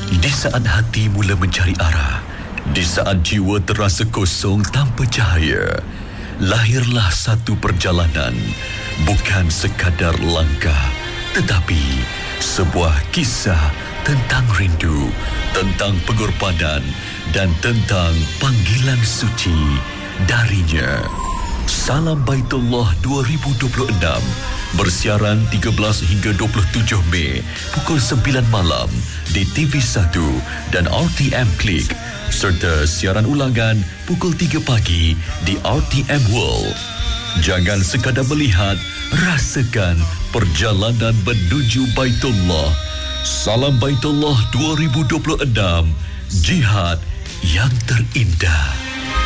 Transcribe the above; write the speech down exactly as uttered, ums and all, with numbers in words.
Di saat hati mula mencari arah, di saat jiwa terasa kosong tanpa cahaya, lahirlah satu perjalanan, bukan sekadar langkah, tetapi sebuah kisah tentang rindu, tentang pengorbanan dan tentang panggilan suci darinya. Salam Baitullah dua ribu dua puluh enam bersiaran tiga belas hingga dua puluh tujuh Mei pukul sembilan malam di T V satu dan R T M Klik, serta siaran ulangan pukul tiga pagi di R T M World. Jangan sekadar melihat, rasakan perjalanan menuju Baitullah. Salam Baitullah dua ribu dua puluh enam, jihad yang terindah.